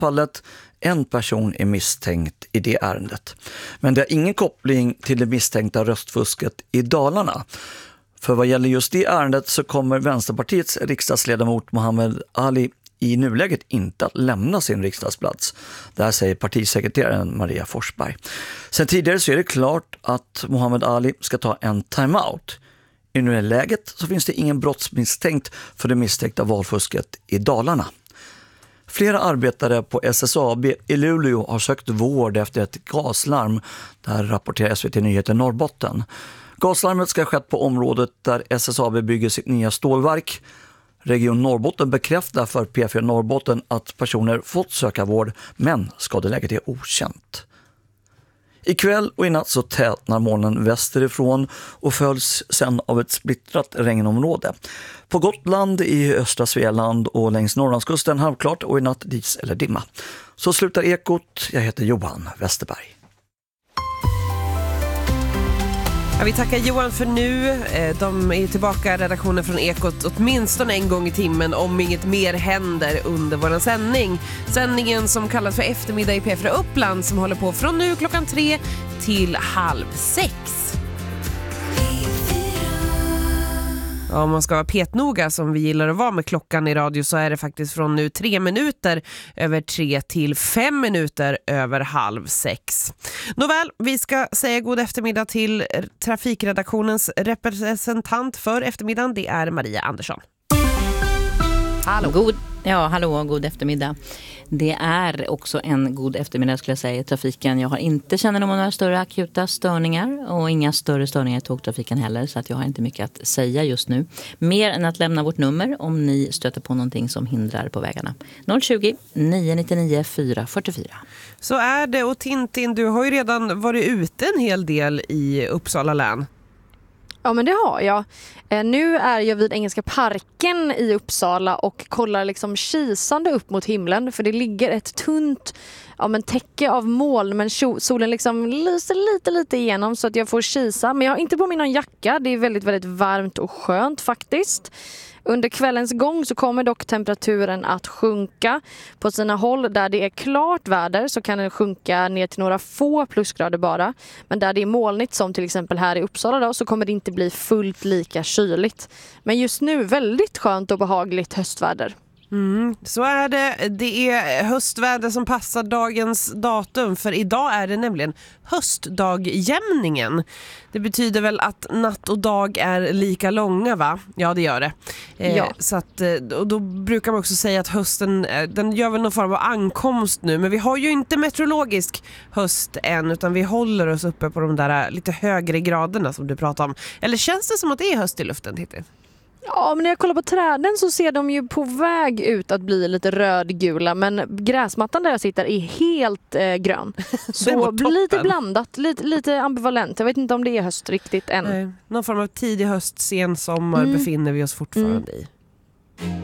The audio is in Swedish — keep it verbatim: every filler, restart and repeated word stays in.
fallet. En person är misstänkt i det ärendet. Men det har ingen koppling till det misstänkta röstfusket i Dalarna. För vad gäller just det ärendet så kommer Vänsterpartiets riksdagsledamot Mohammed Ali i nuläget inte att lämna sin riksdagsplats. Det här säger partisekreteraren Maria Forsberg. Sen tidigare så är det klart att Mohammed Ali ska ta en timeout. I nuläget så finns det ingen brottsmisstänkt för det misstänkta valfusket i Dalarna. Flera arbetare på S S A B i Luleå har sökt vård efter ett gaslarm. Där rapporterar S V T Nyheter Norrbotten. Gaslarmet ska ha skett på området där S S A B bygger sitt nya stålverk. Region Norrbotten bekräftar för P fyra Norrbotten att personer fått söka vård, men skadeläget är okänt. Ikväll och i natt så tätnar molnen västerifrån och följs sen av ett splittrat regnområde. På Gotland, i östra Svealand och längs Norrlandskusten halvklart och i natt dis eller dimma. Så slutar Ekot. Jag heter Johan Westerberg. Ja, vi tackar Johan för nu. De är tillbaka, redaktionen från Ekot, åtminstone en gång i timmen om inget mer händer under vår sändning. Sändningen som kallas för Eftermiddag i P fyra Uppland som håller på från nu klockan tre till halv sex. Ja, om man ska vara petnoga som vi gillar att vara med klockan i radio så är det faktiskt från nu tre minuter över tre till fem minuter över halv sex. Nåväl, vi ska säga god eftermiddag till trafikredaktionens representant för eftermiddagen. Det är Maria Andersson. Hallå. God, ja, hallå, god eftermiddag. Det är också en god eftermiddag skulle jag säga i trafiken. Jag har inte kännedom om några större akuta störningar och inga större störningar i tågtrafiken heller, så att jag har inte mycket att säga just nu. Mer än att lämna vårt nummer om ni stöter på någonting som hindrar på vägarna. noll tjugo, nio nio nio, fyra fyra fyra. Så är det, och Tintin, du har ju redan varit ute en hel del i Uppsala län. Ja, men det har jag. Eh, nu är jag vid Engelska parken i Uppsala och kollar liksom kisande upp mot himlen. För det ligger ett tunt ja, men täcke av moln, men solen liksom lyser lite, lite igenom så att jag får kisa. Men jag har inte på mig någon jacka. Det är väldigt, väldigt varmt och skönt faktiskt. Under kvällens gång så kommer dock temperaturen att sjunka. På sina håll där det är klart väder så kan den sjunka ner till några få plusgrader bara. Men där det är molnigt som till exempel här i Uppsala då, så kommer det inte bli fullt lika kyligt. Men just nu väldigt skönt och behagligt höstväder. Mm, så är det. Det är höstväder som passar dagens datum, för idag är det nämligen höstdagjämningen. Det betyder väl att natt och dag är lika långa, va? Ja, det gör det. Eh, ja. Så att, och då brukar man också säga att hösten, den gör väl någon form av ankomst nu, men vi har ju inte meteorologisk höst än, utan vi håller oss uppe på de där lite högre graderna som du pratar om. Eller känns det som att det är höst i luften, Titti? Ja, men när jag kollar på träden så ser de ju på väg ut att bli lite rödgula, men gräsmattan där jag sitter är helt eh, grön. Så lite blandat, lite, lite ambivalent. Jag vet inte om det är höst riktigt än. Nej, någon form av tidig höst, sen sommar mm. befinner vi oss fortfarande mm. i.